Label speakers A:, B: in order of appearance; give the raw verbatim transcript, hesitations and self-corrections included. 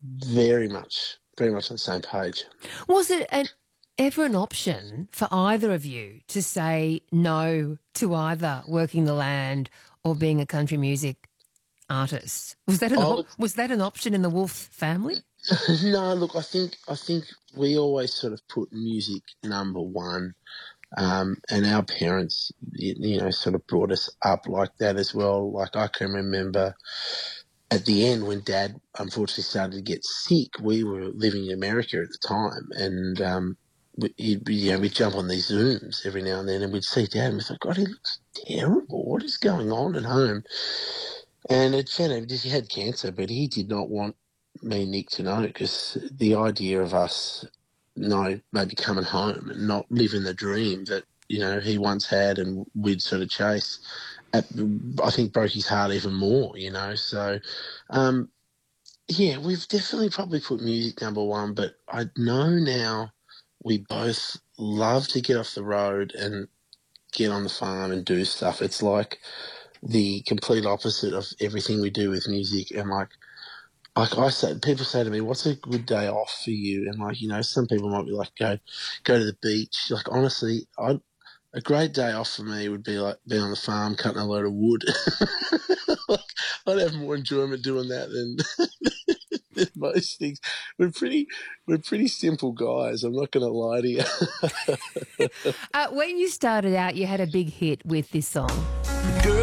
A: very much, very much on the same page.
B: Was it an ever an option for either of you to say no to either working the land or being a country music artist? Was that an
A: Oh,
B: op-
A: look,
B: was that an option in the Wolf family?
A: no, look, I think I think we always sort of put music number one, um, and our parents, y- you know, sort of brought us up like that as well. Like I can remember at the end when Dad unfortunately started to get sick, we were living in America at the time, and um, we, he'd be, you know, we'd jump on these Zooms every now and then, and we'd see Dad, and we'd think, God, he looks terrible. What is going on at home? And it found out he had cancer, but he did not want me and Nick to know, because the idea of us, no, maybe coming home and not living the dream that, you know, he once had and we'd sort of chase, at, I think broke his heart even more, you know. So, um, yeah, we've definitely probably put music number one, but I know now we both love to get off the road and get on the farm and do stuff. It's like the complete opposite of everything we do with music. And like, like I say, people say to me, "What's a good day off for you?" And like, you know, some people might be like, "Go, go to the beach." Like, honestly, I a great day off for me would be like being on the farm cutting a load of wood. Like, I'd have more enjoyment doing that than, than most things. We're pretty, we're pretty simple guys. I'm not going to lie to you.
B: Uh, when you started out, you had a big hit with this song.
A: Girl,